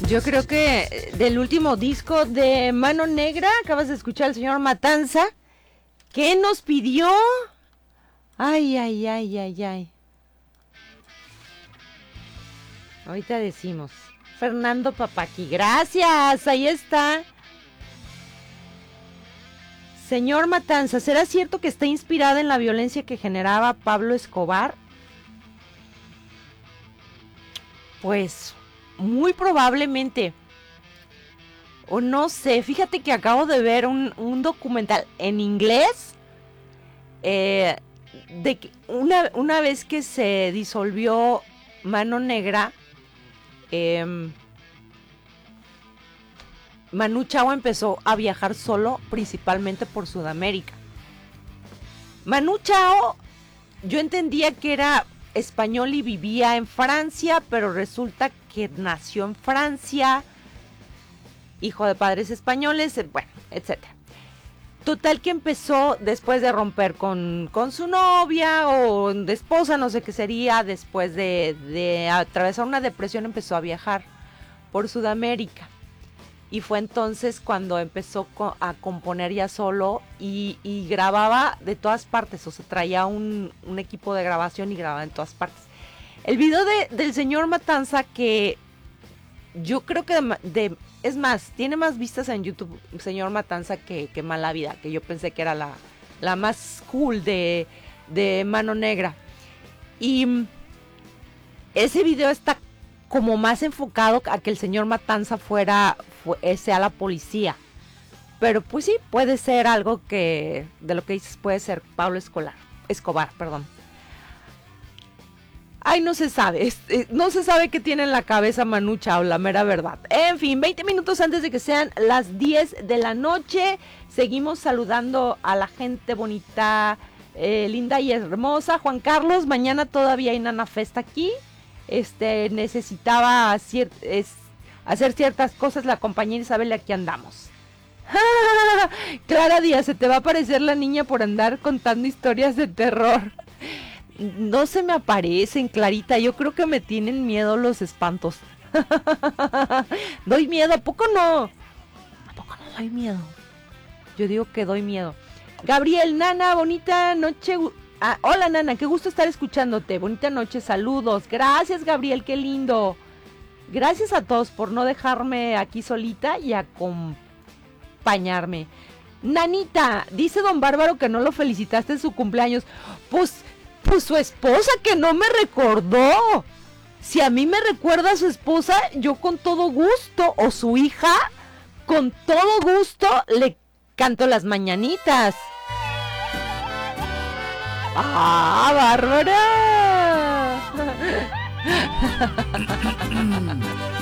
Yo creo que del último disco de Mano Negra, acabas de escuchar al señor Matanza. ¿Qué nos pidió? Ay, ay, ay, ay, ay. Ahorita decimos. Fernando Papaki, gracias, ahí está. Señor Matanza, ¿será cierto que está inspirada en la violencia que generaba Pablo Escobar? Pues, muy probablemente. O no sé, fíjate que acabo de ver un documental en inglés de que una vez que se disolvió Mano Negra, Manu Chao empezó a viajar solo, principalmente por Sudamérica. Manu Chao, yo entendía que era español y vivía en Francia, pero resulta que nació en Francia, hijo de padres españoles, bueno, etcétera. Total que empezó después de romper con su novia o de esposa, no sé qué sería, después de atravesar una depresión empezó a viajar por Sudamérica. Y fue entonces cuando empezó a componer ya solo y grababa de todas partes, o sea, traía un equipo de grabación y grababa en todas partes. El video del señor Matanza, que yo creo que es más, tiene más vistas en YouTube, señor Matanza, que Mala Vida, que yo pensé que era la más cool de Mano Negra. Y ese video está como más enfocado a que el señor Matanza sea la policía. Pero pues sí, puede ser algo que, de lo que dices, puede ser Pablo Escobar, perdón. Ay, no se sabe, no se sabe qué tiene en la cabeza Manu Chao, la mera verdad. En fin, 20 minutos antes de que sean las 10 de la noche, seguimos saludando a la gente bonita, linda y hermosa. Juan Carlos, mañana todavía hay Nana Fest aquí. Necesitaba hacer ciertas cosas la compañera Isabel, aquí andamos. Clara Díaz, se te va a aparecer la niña por andar contando historias de terror. No se me aparecen, Clarita, yo creo que me tienen miedo los espantos. Doy miedo, ¿a poco no? ¿A poco no doy miedo? Yo digo que doy miedo. Gabriel, Nana, bonita noche. Hola, Nana, qué gusto estar escuchándote. Bonita noche, saludos. Gracias, Gabriel, qué lindo. Gracias a todos por no dejarme aquí solita y acompañarme. Nanita, dice don Bárbaro que no lo felicitaste en su cumpleaños. Pues su esposa que no me recordó. Si a mí me recuerda a su esposa, yo con todo gusto, o su hija, con todo gusto le canto las mañanitas. ¡Ah, Bárbara!